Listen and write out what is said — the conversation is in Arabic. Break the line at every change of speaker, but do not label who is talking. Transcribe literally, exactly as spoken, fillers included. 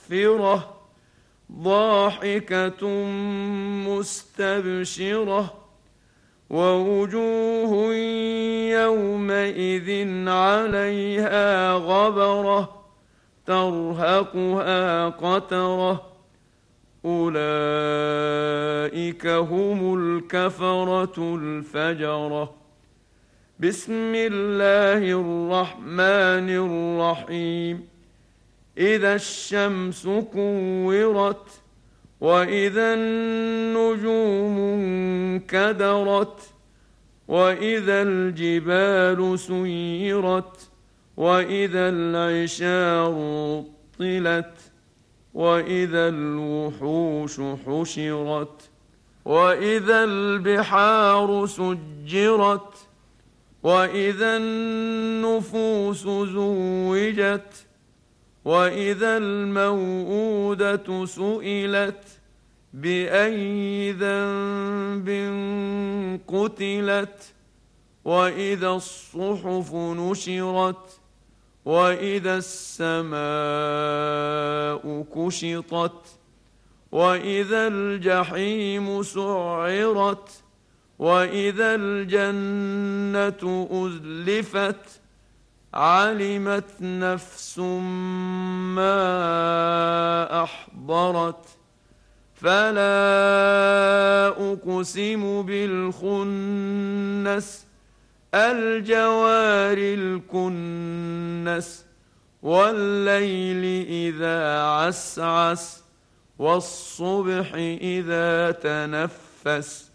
مستغفرة ضاحكة مستبشرة ووجوه يومئذ عليها غبرة ترهقها قترة أولئك هم الكفرة الفجرة. بسم الله الرحمن الرحيم. إذا الشمس كورت وإذا النجوم انكدرت وإذا الجبال سيرت وإذا العشار عطلت وإذا الوحوش حشرت وإذا البحار سجرت وإذا النفوس زوجت وإذا الموءودة سئلت بأي ذنب قتلت وإذا الصحف نشرت وإذا السماء كشطت وإذا الجحيم سعرت وإذا الجنة أزلفت علمت نفس ما أحضرت فلا أقسم بالخنس الجوار الكنس والليل إذا عسعس والصبح إذا تنفس